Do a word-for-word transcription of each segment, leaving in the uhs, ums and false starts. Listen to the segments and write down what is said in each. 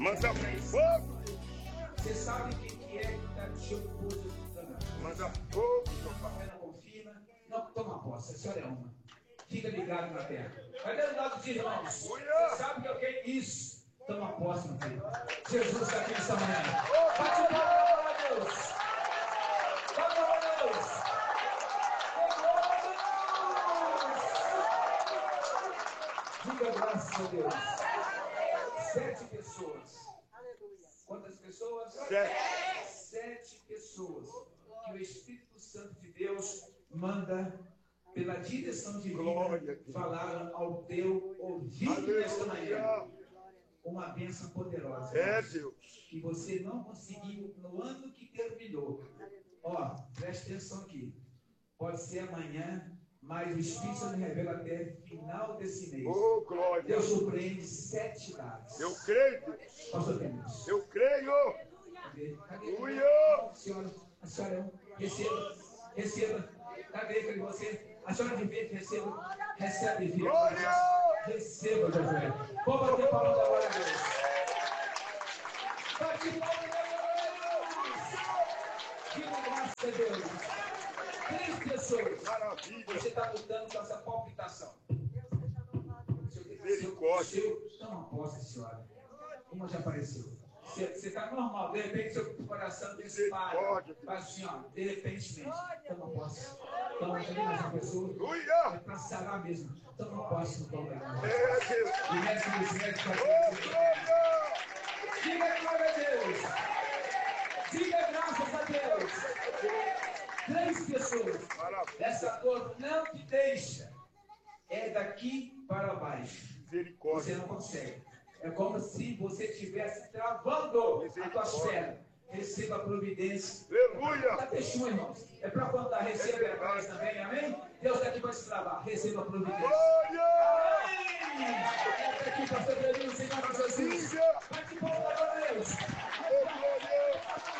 Manda fogo. Você sabe quem que é que está te oposto? Manda fogo, meu pai. Não confia. Não, toma posse. A senhora é uma. Fica ligado na terra. Vai dando lado dos irmãos. Você sabe que eu quero isso. Toma posse, meu filho. Jesus está aqui nessa manhã. Bate palma a Deus. Palma a Deus. Diga graças a Deus. Sete pessoas. Quantas pessoas? Sete. Sete pessoas que o Espírito Santo de Deus manda pela direção divina falaram ao teu ouvido nesta manhã. Uma bênção poderosa. É, Deus. Que você não conseguiu no ano que terminou. Ó, preste atenção aqui. Pode ser amanhã, mas o Espírito Santo revela até o final desse mês. Oh, glória. Deus surpreende sete lares. Eu creio, Deus. Pastor Deus. Eu creio. Cadê? Cadê? Aleluia. A senhora, a senhora, receba, receba. Cadê que você? A senhora de verde, receba, recebe vida. Glória. Receba, Josué. Vou bater palmas agora a Deus. Bate palmas a Deus. Que graça a Deus. Três pessoas. Maravilha. Você está lutando com essa palpitação. Misericórdia. Toma posse, senhora. Uma já apareceu. Você está normal, de repente seu coração dispara. Faz assim, ó, de repente mesmo. Toma posse. Toma, já mais uma pessoa. É para sarar mesmo. Toma posse no pão da igreja. É, Deus. E mestre dos médicos vai Oh, dizer. glória. Diga glória a Deus. Diga graças a Deus. Três pessoas. Maravilha. Essa dor não te deixa. É daqui para baixo. Misericórdia. Você não consegue. É como se você estivesse travando a tua esfera. Receba a providência. Aleluia. Está testemunho, irmãos. É para contar. Receba a paz também, amém? Deus está aqui para se travar. Receba a providência. Glória. Amém. Está aqui para ser feliz, Senhor Jesus. Bate palmas para Deus. Oh, glória.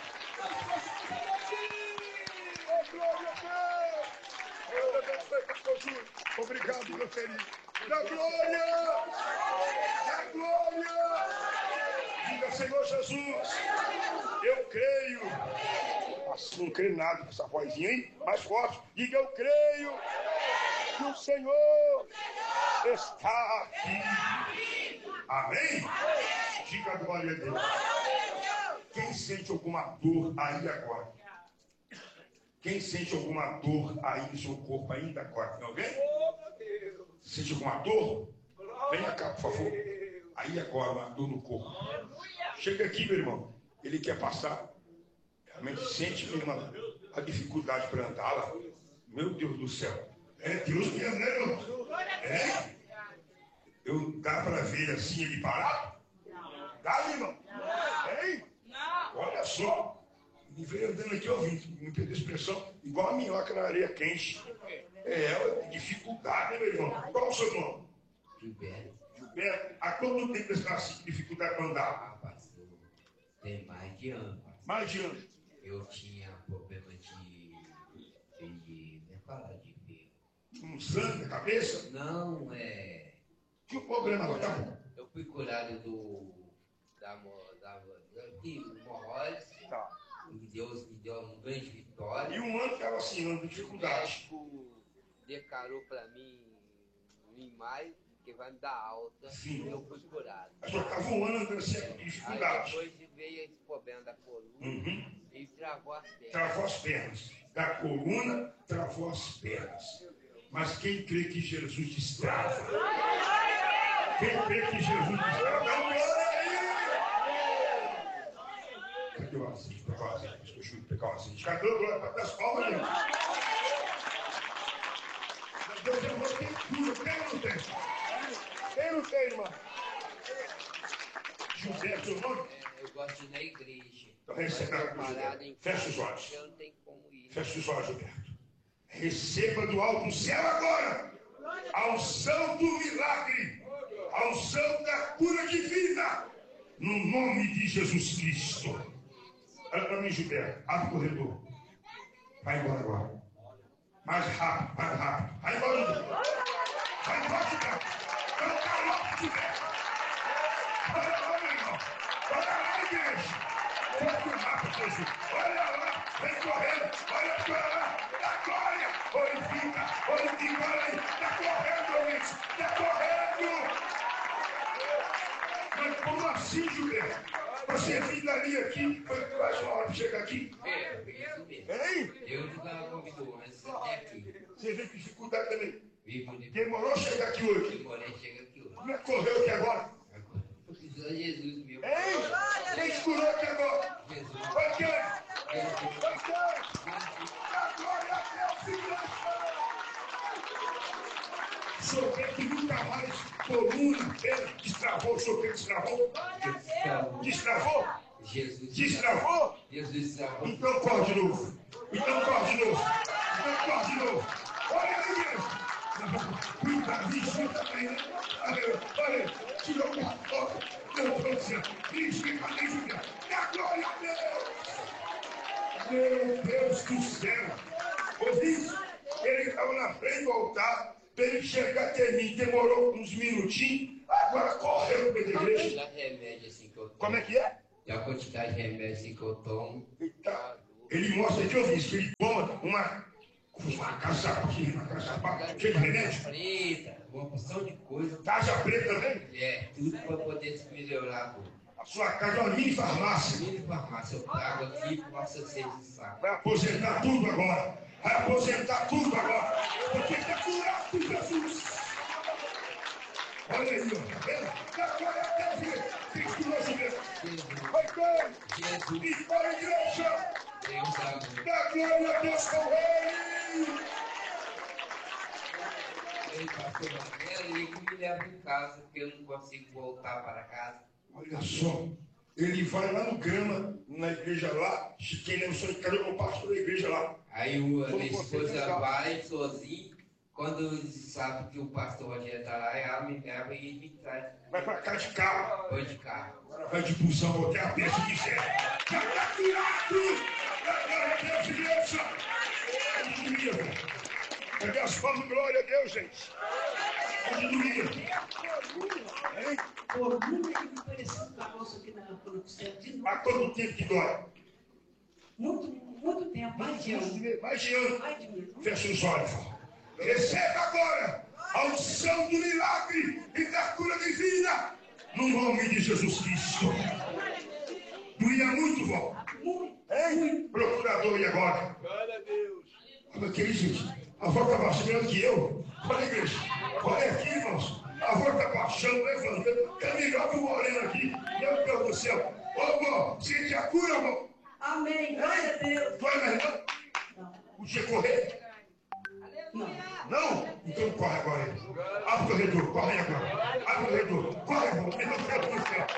Oh, glória a Deus. Oh, Deus, Deus. Obrigado, meu querido. Da glória. Da glória. Diga, Senhor Jesus, eu creio. Assim, não creio nada com essa vozinha aí, mais forte. Diga, eu creio que o Senhor está aqui. Amém? Diga, glória a Deus. Quem sente alguma dor aí agora? Quem sente alguma dor aí no seu corpo ainda agora? Tem alguém? Sente alguma dor? Venha cá, por favor. Aí agora, uma dor no corpo. Chega aqui, meu irmão. Ele quer passar. Realmente sente, meu irmão, a dificuldade para andar lá. Meu Deus do céu. É Deus mesmo, né, irmão? É? Eu, dá para ver assim ele parado? Dá, meu irmão? Hein? Olha só. Me veio andando aqui ouvindo, me perdeu a expressão, igual a minhoca na areia quente. É, dificuldade, né, meu irmão? Qual é o seu nome? Gilberto. Gilberto. Há quanto tempo você está assim com dificuldade para andar? Ah, pastor, tem mais de ano. Mais de ano. Eu tinha problema de. de. nem falar de ver. Um sangue na cabeça? Não, é. Que o problema agora? Tá bom. Eu fui curado do. da. da. da de hemorroides. Tá. E Deus me deu uma grande vitória. E um ano estava assim, ano de dificuldade. O médico declarou para mim em maio que vai me dar alta. Sim. E eu fui curado. A senhora estava um ano andando assim com Aí dificuldade. depois veio esse problema da coluna Uhum. e travou as pernas. Travou as pernas. Da coluna, travou as pernas. Mas quem crê que Jesus destrava? Quem crê que Jesus destrava? Dá uma glória aí! Cadê o azeite? Pegar o azeite. Deixa eu chutar, pegar o azeite. Cadê o glória para as palmas, gente? Deus, eu vou ter tudo. Tem ou não tem? Tem ou não tem, irmão? Gilberto, seu nome? É, eu gosto de ir na igreja. Então recebe a Mas parado cruz. em Fecha os casa, olhos. eu não tenho como ir. Feche os olhos, Gilberto. Receba do alto do céu agora a unção do milagre, a unção da cura divina, no nome de Jesus Cristo. Olha para mim, Gilberto. Abre o corredor. Vai embora agora. Mais rápido, mais rápido. Vai embora, Gilberto. Vai embora, Gilberto. Vai embora, Gilberto. Vai embora, meu irmão. Vai assim, Juliano. Você vir dali aqui, foi quase uma hora para chegar aqui. É, isso mesmo. Hein? Eu não estava convidando antes até aqui. Você vê que dificuldade também. Vivo de Demorou chegar aqui hoje. demorei, chega aqui hoje. Como é que correu aqui agora? Agora, precisou de Jesus mesmo. Hein? Quem te curou aqui agora? Jesus. Foi quem? Jesus. Foi quem? A glória a Deus, igreja! O senhor tem que nunca mais, coluna, perna, destravou, o senhor tem que destravou? Destravou? Jesus. Destravou? Jesus destravou. Então corre de novo. Então corre de novo. Então corre de novo. Olha aí, igreja. Cuida disso também, né? Olha, olha, tirou uma foto. Não, estou dizendo. Isso que cadê Juliano? Dá glória a Deus. Meu Deus do céu. Ouvi isso? Ele estava na frente do altar. Para ele chegar até mim, demorou uns minutinhos. Agora correu para a igreja. Dá remédio assim que eu tomo. Como é que é? E a quantidade de remédio assim que eu tomo. Eita. Ele mostra que eu vi que ele toma uma, uma caçapinha, uma caçapa cheia de remédio. Preta, uma porção de coisa. Casa preta também. É, tudo para poder se melhorar. Pô. A sua casa é uma mini farmácia. Mini farmácia, eu trago aqui e posso ser de saco. Vai aposentar tudo agora. Vai aposentar tudo agora. Porque está curado por Jesus. Olha aí, ó. Tá vendo? Dá glória a Deus, filho. Quem curou esse mesmo? Jesus. Vai com Jesus. e para a igreja. Deus sabe. Dá glória a Deus com ele. Ele passou na tela e ele me leva em casa, porque eu não consigo voltar para casa. Olha só. Ele vai lá no grama, na igreja lá. Quem não sou cadê o pastor da igreja lá? Aí o, a Como minha você esposa pensava? vai sozinho, quando sabe que o pastor Rogério está lá, ela me leva e me traz. Vai pra cá de carro. Foi de carro. Agora vai de busão, até a peça de fé. Já tá tirado! Dá glória a Deus, igreja! Aleluia! Cadê as palmas? Glória a Deus, gente! Aleluia! Hein? Por nunca que me pareceu um caroço aqui na produção de novo. Há quanto tempo que dói? Muito, muito tempo, mais de ano. Mais de ano. Mais de ano. Fecha os olhos. Receba agora a unção do milagre e da cura divina no nome de Jesus Cristo. Doía muito, vó? Muito, Hein? muito. Procurador, e agora? Glória a Deus. Olha aqui, gente. A avó está mais grande que eu. Olha, igreja. Olha aqui, irmãos. A avó está baixando, levantando. É melhor que o moreno aqui. Meu Deus do céu. Ô, vó, sente a cura, vó. Amém, glória a Deus. Dói mais não? Não, Podia correr? não. Não? Então corre agora. Abre o corredor, corre agora. Abre o corredor. Corre, vó. Meu Deus do céu.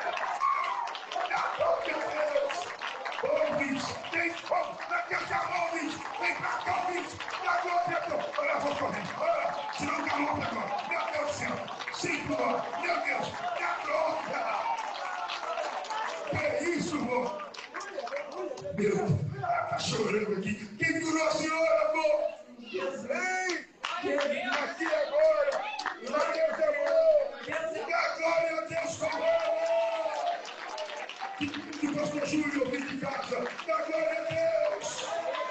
Ouvis, vem, vamos, daqui a pouco, ouvis, vem pra cá, ouvis, dá glória a Deus. Olha, eu vou correndo, olha, se não dá glória agora, meu Deus do céu, sim, glória, meu Deus, dá glória. Que isso, vô? Meu Deus, ela tá chorando aqui. Quem curou a senhora, vô? Ei, aqui agora, meu Deus é bom, dá glória a Deus com ela. Que pastor Júlio ouviu de casa, dá glória a Deus.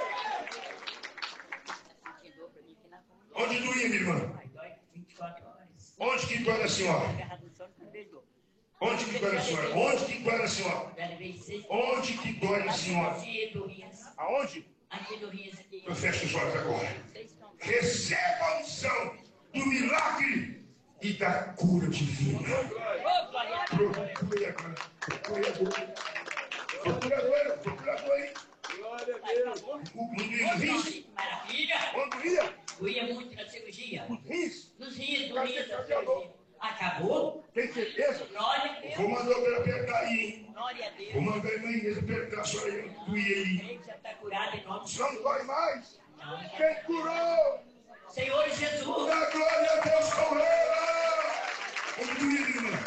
Onde doía, minha irmã? Dói vinte e quatro horas. Onde que dói a senhora? Terra do Sol não beijou. Onde que dói a senhora? Onde que dói a senhora? Ela veio seis. Onde que dói a senhora? Aqui do Rias. Aonde? Aqui do Rias. Aqui. Eu fecho os olhos agora. Seis estão. Receba a unção do milagre e da cura divina. Ô, glória a Deus. Procure agora. Procure agora. Procurador, procurador, hein? Glória a Deus. O mundo ia rins? Que maravilha. Quando ia? Doía muito na cirurgia. Os rins? Nos rios, do Rias da cirurgia. Acabou. Tem certeza? Glória a Deus. Vou mandar para apertar aí, hein? Glória a Deus. Vou mandar a irmã Inês apertar a senhora aí. Doía aí. Ele já está curado em nome de Não dói mais. Não. Quem curou? Senhor Jesus. Dá glória a Deus com ela. Onde doía, irmã?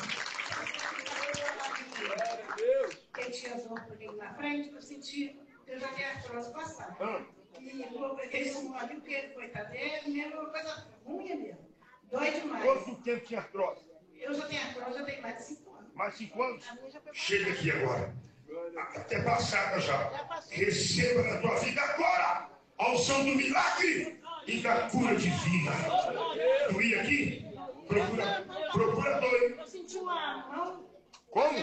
Glória a Deus. Eu tinha as mãos comigo na frente, eu senti que eu já tinha artrose passar. Ah, E eu peguei um ali, porque ele foi dele, mesmo uma coisa ruim mesmo. Dói demais. quanto tempo tinha artrose? Eu já tenho artrose, já tenho mais de cinco anos. Mais cinco anos? A minha já foi Chega aqui agora. Glória a Deus. Até passada já. Receba na tua vida agora a unção do milagre e da cura divina. Doía aqui? Procura, procura doer. Eu senti uma mão, Como?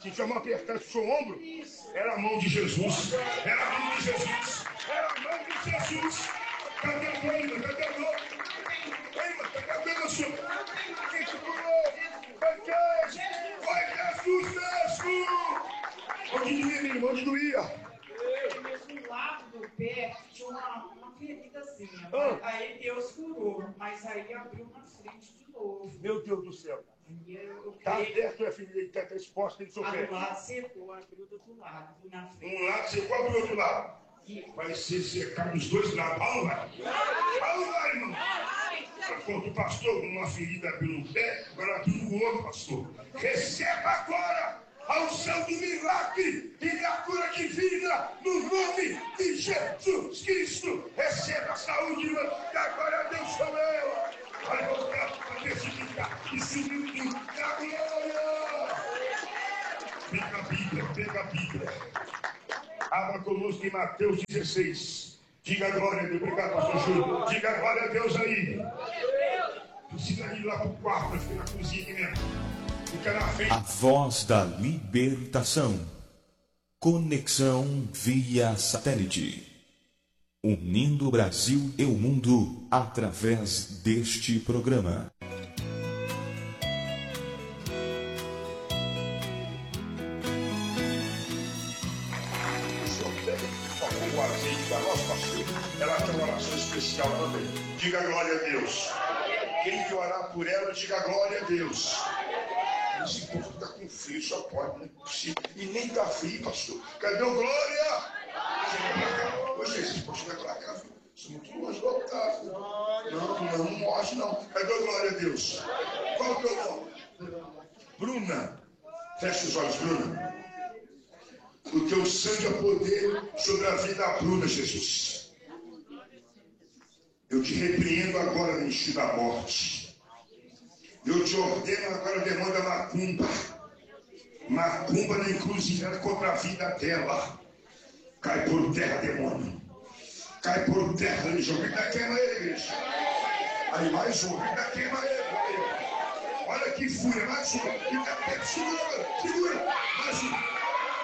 Se tinha uma apertar o seu ombro, era a mão de Jesus. Era a mão de Jesus. Era a mão de Jesus. Cadê a mãe? Cadê a mão? Cadê a mão? Quem te curou? Foi quem? Foi Jesus mesmo. Onde doía, meu irmão? Onde doía? Do lado do pé tinha uma, uma feridazinha. Ah. Aí Deus curou, mas aí abriu na frente de novo. Meu Deus do céu. Aí eu Está creio aberto a ferida, está exposta em seu que pé. do lado secou, abriu do outro lado, na frente. Um lado secou, abre o outro lado. E Vai ser secar nos dois lados. Paulo vai. Paulo vai, irmão. Quando o pastor com uma ferida pelo pé, agora abriu no outro, pastor. Receba agora a unção do milagre e da cura divina no nome de Jesus Cristo. Receba a saúde, irmão. E agora Deus sou eu. Vai voltar a testificar e subir da glória. Pega a Bíblia, pega a Bíblia. Abra conosco em Mateus dezesseis. Diga glória a Deus. Obrigado, pastor Júlio. Diga glória a Deus aí. Precisa ir lá pro quarto, fica na cozinha aqui mesmo. Fica na frente. A voz da libertação. Conexão via satélite. Unindo o Brasil e o mundo através deste programa. O azeite da nossa pastora, ela tem uma oração especial também. Diga glória a Deus. Quem que orar por ela, diga glória a Deus. Esse povo está com frio, só pode, não é possível. E nem está frio, pastor. Cadê o glória? Hoje esse pastor vai para cá, filho. Isso é muito longe do altar. Não, não, não mostre, não. Cadê o glória a Deus? Qual é o teu nome? Bruna. Fecha os olhos, Bruna. O teu sangue é poder sobre a vida da Bruna, Jesus. Eu te repreendo agora no ensino da morte. Eu te ordeno agora, demônio da macumba. Macumba na encruzilhada contra a vida dela. Cai por terra, demônio. Cai por terra, religião. Ainda queima ele, igreja. Aí mais um, ainda queima ele. Olha que fúria, mais um. Ainda queima, segura, segura. Mais um.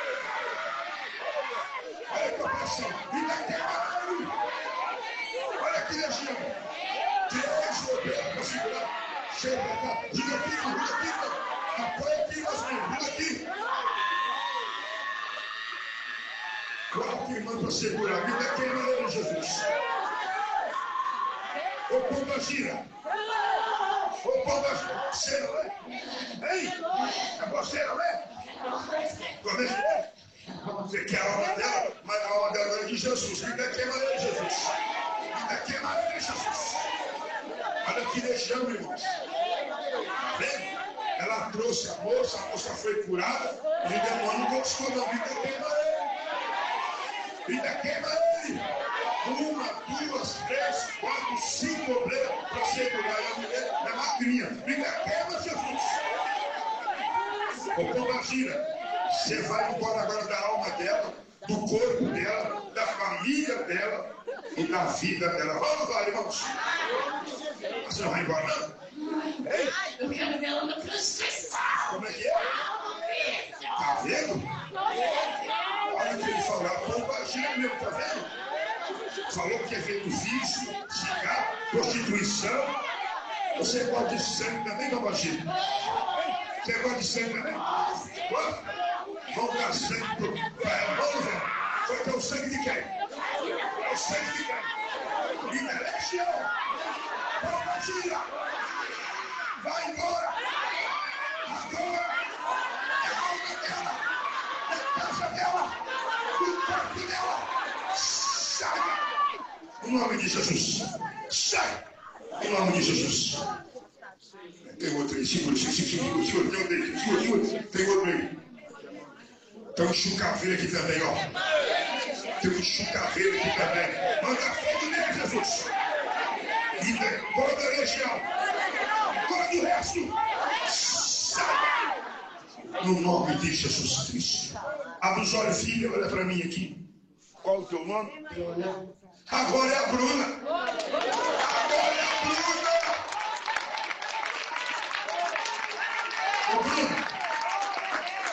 Olha que opressão. Ainda queima ele. Olha que legião. Três governos para segurar. Chega pra cá. Diga aqui, diga aqui. Apoia aqui, meus filhos. Diga aqui. Quatro irmãos para segurar. Ainda queima ele, Jesus. Ô, pomba gira. Ô, pomba gira. Você não é? Hein? É você, não é? Como é que é? Você quer a alma dela, mas a alma dela é de Jesus. Ainda queima ele, Jesus. Ainda queima ele, Jesus. Olha que legião, irmãos. Vem? Ela trouxe a moça, a moça foi curada, e o demônio não gostou, não. Ainda queima ele. Ainda queima ele. Uma, duas, três, quatro, cinco obreiros para segurar a mulher, é magrinha. Ainda queima, Jesus. Ô, pomba gira. Você vai embora agora da alma dela, do corpo dela, da família dela e da vida dela. Vamos lá, irmãos. Você não vai embora, não? Ei? Eu quero ver ela na procissão. Como é que é? Tá vendo? Olha o que ele falou. A pomba gira mesmo, tá vendo? Falou que é feito vício, cigarro, prostituição. Você gosta de sangue também, pomba gira? Você gosta de sangue também? Gosta? Vamos dar sangue para ela. Vamos ver. Vai ter o sangue de quem? É o sangue de quem? E da legião. Vamos tirar. Vai embora. Agora. É a alma dela. É a casa dela. O corpo dela. Sai. Em nome de Jesus. Sai. Em nome de Jesus. Tem outro aí. Segura, segura, segura, segura. Tem outro aí. Segura, segura. Tem outro aí. Tem um chucaveiro aqui também, ó. Tem um chucaveiro aqui também. Manda fogo nele, Jesus. E toda a legião. Todo o resto. Sai. No nome de Jesus Cristo. Abre os olhos, filha. Olha para mim aqui. Qual o teu nome? Agora é a Bruna. Agora é a Bruna. Ô, Bruna.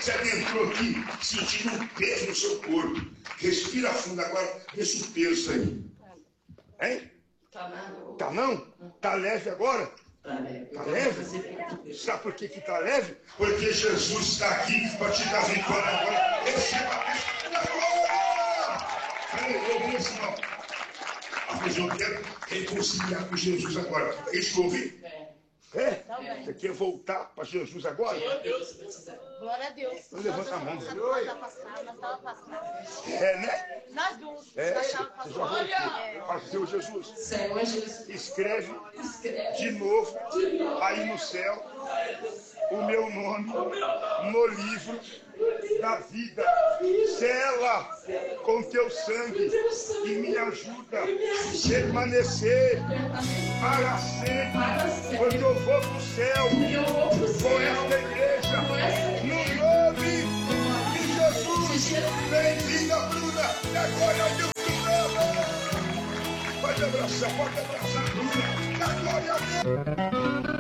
Você adentrou aqui sentindo um peso no seu corpo. Respira fundo agora, deixa o peso aí. Hein? Tá não. Tá não? Tá leve agora? Tá leve. Tá leve? Sabe por que que tá leve? Porque Jesus está aqui para te dar vitória agora. Receba a glória! Peraí, eu ouvi assim, não. Mas eu quero reconciliar com Jesus agora. É isso que eu ouvi? É. É? Você quer voltar para Jesus agora? Meu Deus, se Deus quiser. Glória a Deus. Então levanta a mão. Nós estávamos afastando, nós estávamos afastando. É, né? Nós duas. É, Nós você estávamos já voltou. afastando. Faz o Senhor Jesus. Senhor Jesus, Escreve escreve de novo aí no céu o meu nome no livro da vida. Sela com teu sangue e me ajuda a permanecer para sempre. Porque eu vou para o céu com esta igreja. No nome de Jesus. Bem-vinda, Bruna. E agora eu te amo. Pode abraçar, pode abraçar, Bruna. Da glória a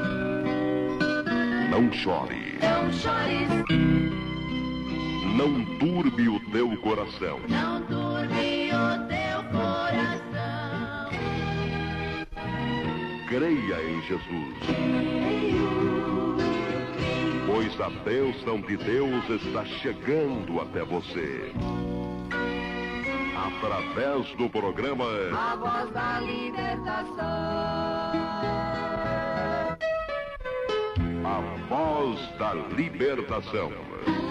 Deus. Não chore. Não chores, Não turbe o teu coração. não turbe o teu coração. Creia em Jesus. Pois a bênção de Deus está chegando até você. Através do programa A voz da libertação. A Voz da Libertação.